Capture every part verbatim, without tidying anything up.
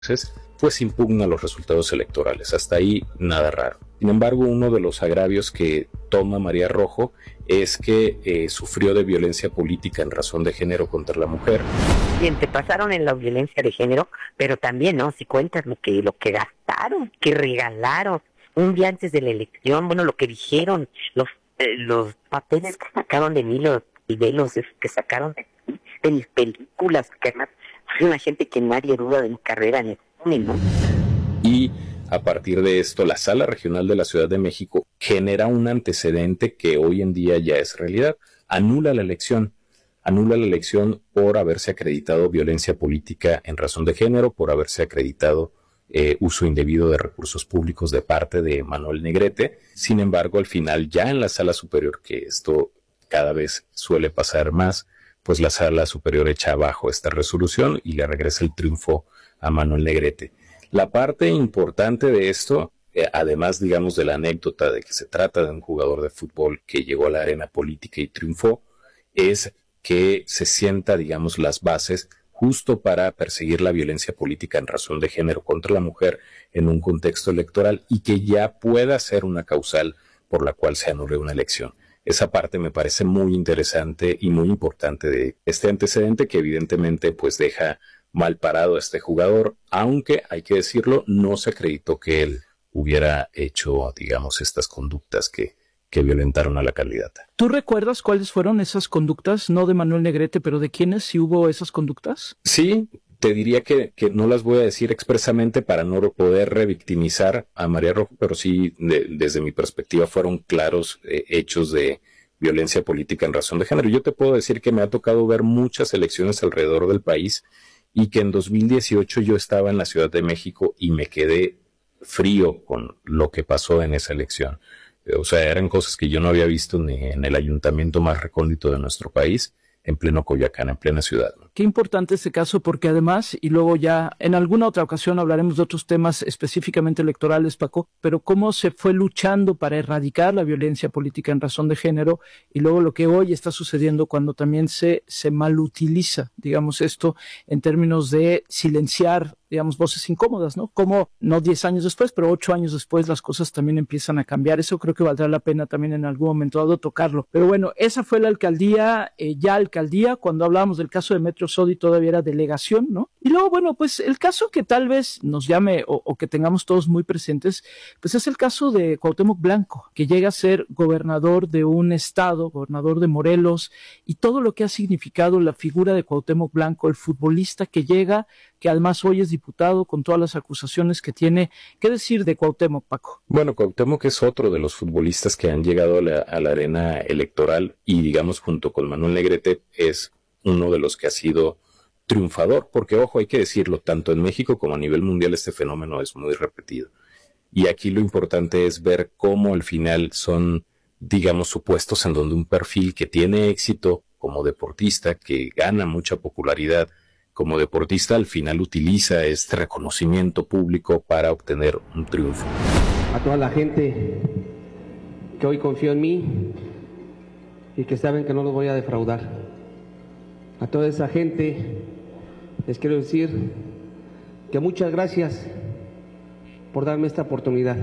pues impugna los resultados electorales. Hasta ahí nada raro. Sin embargo, uno de los agravios que toma María Rojo es que eh, sufrió de violencia política en razón de género contra la mujer. Bien, te pasaron en la violencia de género, pero también, ¿no? Si cuentas lo que, lo que gastaron, que regalaron un día antes de la elección, bueno, lo que dijeron, los, eh, los papeles que sacaron de mí, los videos que sacaron de, de mis películas, que además soy una gente que nadie duda de mi carrera en el cine, ¿no? Y a partir de esto, la Sala Regional de la Ciudad de México genera un antecedente que hoy en día ya es realidad. Anula la elección. Anula la elección por haberse acreditado violencia política en razón de género, por haberse acreditado eh, uso indebido de recursos públicos de parte de Manuel Negrete. Sin embargo, al final, ya en la Sala Superior, que esto cada vez suele pasar más, pues la Sala Superior echa abajo esta resolución y le regresa el triunfo a Manuel Negrete. La parte importante de esto, eh, además, digamos, de la anécdota de que se trata de un jugador de fútbol que llegó a la arena política y triunfó, es que se sienta, digamos, las bases justo para perseguir la violencia política en razón de género contra la mujer en un contexto electoral y que ya pueda ser una causal por la cual se anule una elección. Esa parte me parece muy interesante y muy importante de este antecedente que evidentemente pues deja mal parado a este jugador, aunque hay que decirlo, no se acreditó que él hubiera hecho, digamos, estas conductas que, que violentaron a la candidata. ¿Tú recuerdas cuáles fueron esas conductas? No de Manuel Negrete, pero ¿de quiénes sí hubo esas conductas? Sí, te diría que, que no las voy a decir expresamente para no poder revictimizar a María Rojo, pero sí, de, desde mi perspectiva, fueron claros eh, hechos de violencia política en razón de género. Yo te puedo decir que me ha tocado ver muchas elecciones alrededor del país y que en dos mil dieciocho yo estaba en la Ciudad de México y me quedé frío con lo que pasó en esa elección. O sea, eran cosas que yo no había visto ni en el ayuntamiento más recóndito de nuestro país, en pleno Coyoacán, en plena ciudad. Qué importante este caso porque además, y luego ya en alguna otra ocasión hablaremos de otros temas específicamente electorales, Paco, pero cómo se fue luchando para erradicar la violencia política en razón de género y luego lo que hoy está sucediendo cuando también se, se malutiliza, digamos esto, en términos de silenciar, digamos, voces incómodas, ¿no? Como no diez años después, pero ocho años después las cosas también empiezan a cambiar. Eso creo que valdrá la pena también en algún momento dado tocarlo. Pero bueno, esa fue la alcaldía, eh, ya alcaldía, cuando hablábamos del caso de Metro Sodi todavía era delegación, ¿no? Y luego, bueno, pues el caso que tal vez nos llame o, o que tengamos todos muy presentes, pues es el caso de Cuauhtémoc Blanco, que llega a ser gobernador de un estado, gobernador de Morelos, y todo lo que ha significado la figura de Cuauhtémoc Blanco, el futbolista que llega, que además hoy es diputado con todas las acusaciones que tiene. ¿Qué decir de Cuauhtémoc, Paco? Bueno, Cuauhtémoc es otro de los futbolistas que han llegado a la, a la arena electoral y, digamos, junto con Manuel Negrete, es uno de los que ha sido triunfador, porque, ojo, hay que decirlo, tanto en México como a nivel mundial este fenómeno es muy repetido. Y aquí lo importante es ver cómo al final son, digamos, supuestos en donde un perfil que tiene éxito como deportista, que gana mucha popularidad, como deportista al final utiliza este reconocimiento público para obtener un triunfo. A toda la gente que hoy confió en mí y que saben que no los voy a defraudar. A toda esa gente les quiero decir que muchas gracias por darme esta oportunidad.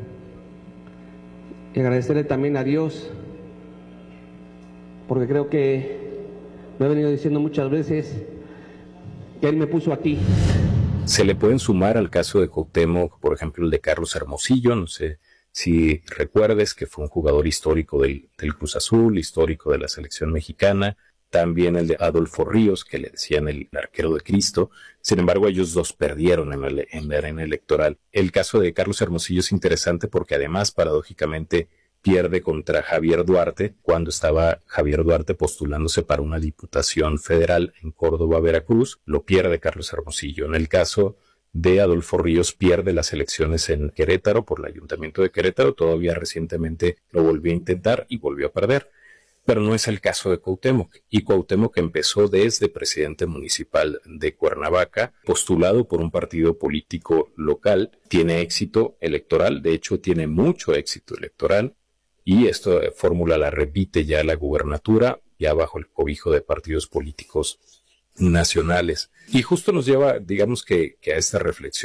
Y agradecerle también a Dios, porque creo que lo he venido diciendo muchas veces, que Él me puso aquí. Se le pueden sumar al caso de Cuauhtémoc, por ejemplo, el de Carlos Hermosillo, no sé si recuerdes que fue un jugador histórico del, del Cruz Azul, histórico de la selección mexicana, también el de Adolfo Ríos, que le decían el arquero de Cristo. Sin embargo, ellos dos perdieron en, el, en la arena electoral. El caso de Carlos Hermosillo es interesante porque además, paradójicamente, pierde contra Javier Duarte cuando estaba Javier Duarte postulándose para una diputación federal en Córdoba, Veracruz. Lo pierde Carlos Hermosillo. En el caso de Adolfo Ríos, pierde las elecciones en Querétaro por el Ayuntamiento de Querétaro. Todavía recientemente lo volvió a intentar y volvió a perder. Pero no es el caso de Cuauhtémoc. Y Cuauhtémoc empezó desde presidente municipal de Cuernavaca, postulado por un partido político local. Tiene éxito electoral, de hecho tiene mucho éxito electoral. Y esta fórmula la repite ya la gubernatura, ya bajo el cobijo de partidos políticos nacionales. Y justo nos lleva, digamos que, que a esta reflexión.